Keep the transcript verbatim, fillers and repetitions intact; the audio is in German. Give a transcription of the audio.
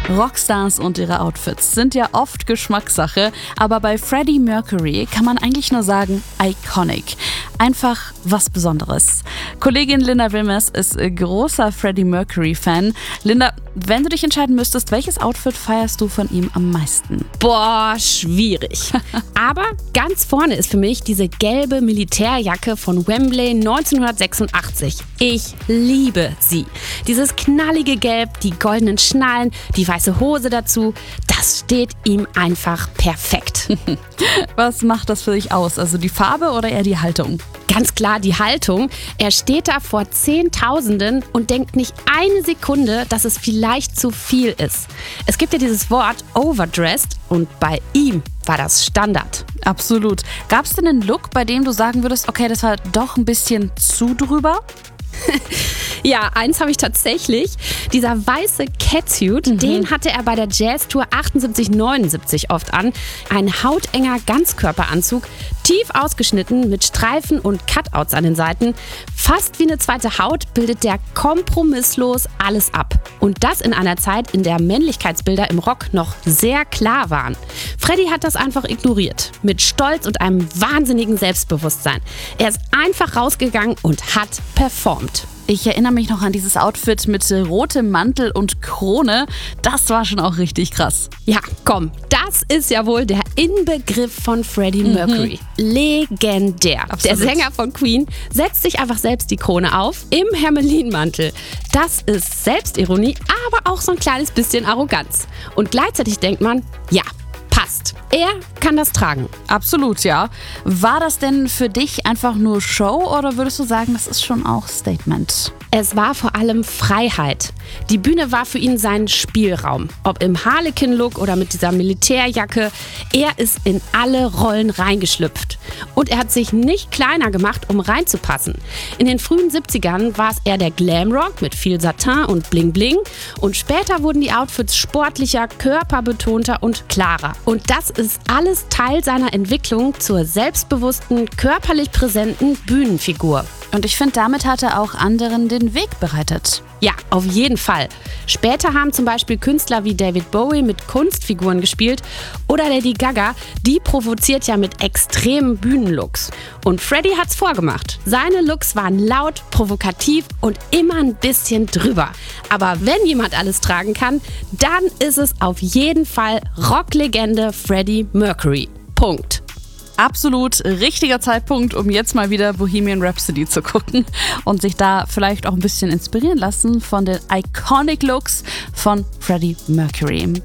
Rockstars und ihre Outfits sind ja oft Geschmackssache, aber bei Freddie Mercury kann man eigentlich nur sagen, iconic. Einfach was Besonderes. Kollegin Linda Wilmers ist großer Freddie Mercury-Fan. Linda, wenn du dich entscheiden müsstest, welches Outfit feierst du von ihm am meisten? Boah, schwierig. Aber ganz vorne ist für mich diese gelbe Militärjacke von Wembley neunzehnhundertsechsundachtzig. Ich liebe sie. Dieses knallige Gelb, die goldenen Schnallen, die weiße Hose dazu, das steht ihm einfach perfekt. Was macht das für dich aus? Also die Farbe oder eher die Haltung? Ganz klar die Haltung. Er steht da vor Zehntausenden und denkt nicht eine Sekunde, dass es vielleicht zu viel ist. Es gibt ja dieses Wort overdressed und bei ihm war das Standard. Absolut. Gab es denn einen Look, bei dem du sagen würdest, okay, das war doch ein bisschen zu drüber? Ja, eins habe ich tatsächlich. Dieser weiße Catsuit, mhm. den hatte er bei der Jazztour achtundsiebzig neunundsiebzig oft an. Ein hautenger Ganzkörperanzug, tief ausgeschnitten mit Streifen und Cutouts an den Seiten. Fast wie eine zweite Haut bildet der kompromisslos alles ab. Und das in einer Zeit, in der Männlichkeitsbilder im Rock noch sehr klar waren. Freddie hat das einfach ignoriert. Mit Stolz und einem wahnsinnigen Selbstbewusstsein. Er ist einfach rausgegangen und hat performt. Ich erinnere mich noch an dieses Outfit mit rotem Mantel und Krone. Das war schon auch richtig krass. Ja, komm, das ist ja wohl der Inbegriff von Freddie Mercury. Mhm. Legendär. Absolut. Der Sänger von Queen setzt sich einfach selbst die Krone auf im Hermelinmantel. Das ist Selbstironie, aber auch so ein kleines bisschen Arroganz. Und gleichzeitig denkt man, ja, passt. Er kann das tragen. Absolut, ja. War das denn für dich einfach nur Show oder würdest du sagen, das ist schon auch Statement? Es war vor allem Freiheit. Die Bühne war für ihn sein Spielraum. Ob im Harlequin-Look oder mit dieser Militärjacke. Er ist in alle Rollen reingeschlüpft. Und er hat sich nicht kleiner gemacht, um reinzupassen. In den frühen siebzigern war es eher der Glamrock mit viel Satin und Bling-Bling. Und später wurden die Outfits sportlicher, körperbetonter und klarer. Und das ist alles Teil seiner Entwicklung zur selbstbewussten, körperlich präsenten Bühnenfigur. Und ich finde, damit hat er auch anderen den Weg bereitet. Ja, auf jeden Fall. Später haben zum Beispiel Künstler wie David Bowie mit Kunstfiguren gespielt oder Lady Gaga, die provoziert ja mit extremen Bühnenlooks. Und Freddie hat's vorgemacht. Seine Looks waren laut, provokativ und immer ein bisschen drüber. Aber wenn jemand alles tragen kann, dann ist es auf jeden Fall Rocklegende Freddie Mercury. Punkt. Absolut richtiger Zeitpunkt, um jetzt mal wieder Bohemian Rhapsody zu gucken und sich da vielleicht auch ein bisschen inspirieren lassen von den Iconic Looks von Freddie Mercury.